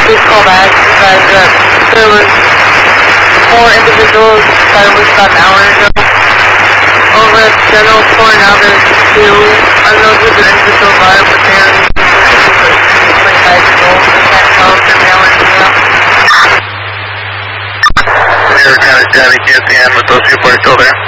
please call back. There was 4 individuals that it was about an hour ago. Over at General Store, now there's 2 unknown who the individuals are, but they are 25 years old. I can't tell if they're male or female. We're kind of jamming at the end, but those people are still there.